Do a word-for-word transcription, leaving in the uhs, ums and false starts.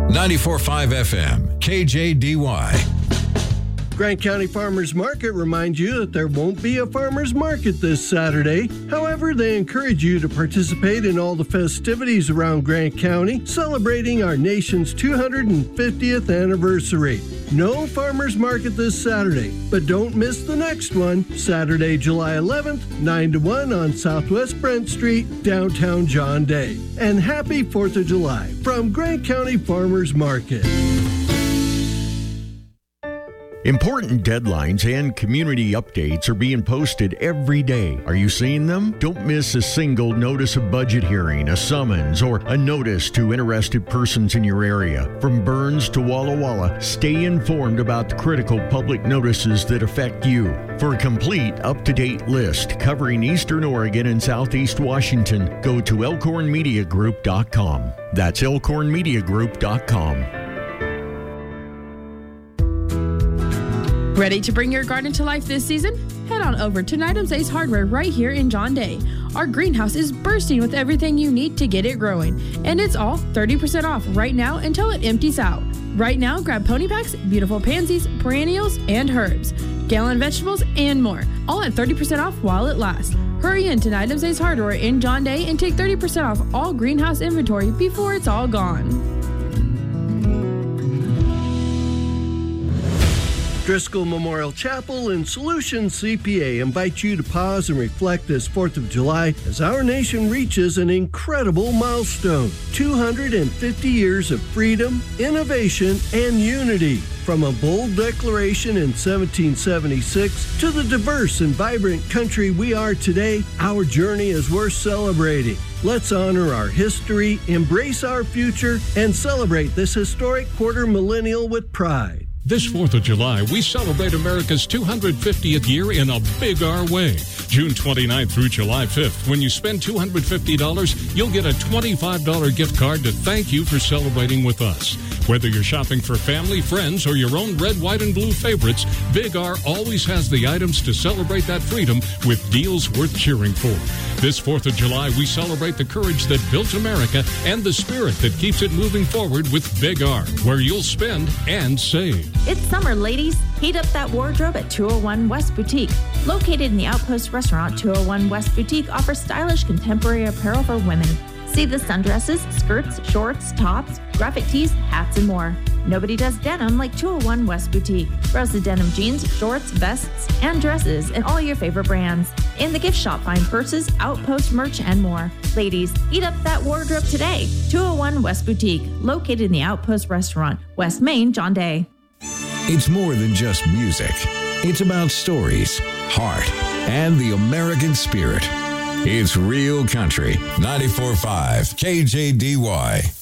ninety-four point five F M, K J D Y. Grant County Farmers Market reminds you that there won't be a farmers market this Saturday. However, they encourage you to participate in all the festivities around Grant County, celebrating our nation's two hundred fiftieth anniversary. No farmers market this Saturday, but don't miss the next one, Saturday, July eleventh, nine to one on Southwest Brent Street, downtown John Day. And happy fourth of July from Grant County Farmers Market. Important deadlines and community updates are being posted every day. Are you seeing them? Don't miss a single notice of budget hearing, a summons, or a notice to interested persons in your area. From Burns to Walla Walla, stay informed about the critical public notices that affect you. For a complete, up-to-date list covering Eastern Oregon and Southeast Washington, go to elkhorn media group dot com. That's elkhorn media group dot com. Ready to bring your garden to life this season? Head on over to Nydam's Ace Hardware right here in John Day. Our greenhouse is bursting with everything you need to get it growing, and it's all thirty percent off right now until it empties out. Right now, grab pony packs, beautiful pansies, perennials, and herbs, gallon vegetables, and more, all at thirty percent off while it lasts. Hurry in to Nydam's Ace Hardware in John Day and take thirty percent off all greenhouse inventory before it's all gone. Driscoll Memorial Chapel and Solutions C P A invite you to pause and reflect this fourth of July as our nation reaches an incredible milestone. two hundred fifty years of freedom, innovation, and unity. From a bold declaration in seventeen seventy-six to the diverse and vibrant country we are today, our journey is worth celebrating. Let's honor our history, embrace our future, and celebrate this historic quarter millennial with pride. This fourth of July, we celebrate America's two hundred fiftieth year in a big R way. June twenty-ninth through July fifth, when you spend two hundred fifty dollars, you'll get a twenty-five dollars gift card to thank you for celebrating with us. Whether you're shopping for family, friends, or your own red, white, and blue favorites, Big R always has the items to celebrate that freedom with deals worth cheering for. This fourth of July, we celebrate the courage that built America and the spirit that keeps it moving forward with Big R, where you'll spend and save. It's summer, ladies. Heat up that wardrobe at two oh one West Boutique. Located in the Outpost Restaurant, two oh one West Boutique offers stylish contemporary apparel for women. See the sundresses, skirts, shorts, tops, graphic tees, hats, and more. Nobody does denim like two oh one West Boutique. Browse the denim jeans, shorts, vests, and dresses in all your favorite brands. In the gift shop, find purses, Outpost merch, and more. Ladies, eat up that wardrobe today. two oh one West Boutique, located in the Outpost Restaurant, West Main, John Day. It's more than just music. It's about stories, heart, and the American spirit. It's real country. ninety-four point five K J D Y.